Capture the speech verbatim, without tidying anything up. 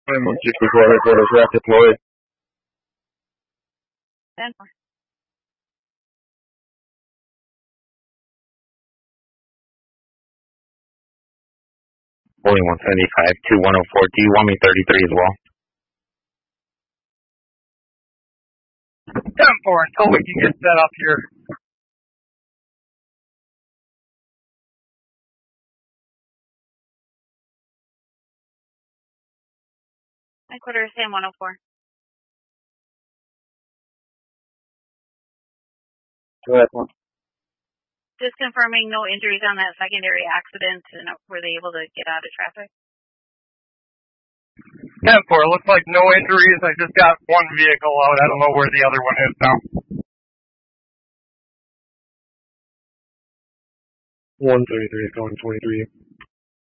one sixty-four headquarters, rack deployed. ten. Boeing one seventy-five, two one oh four, do you want me thirty-three as well? ten four until we can get set up here. Headquarters, Sam one oh four. Go ahead, one. Just confirming no injuries on that secondary accident, and were they able to get out of traffic? ten four, looks like no injuries. I just got one vehicle out. I don't know where the other one is now. one thirty-three, going twenty-three.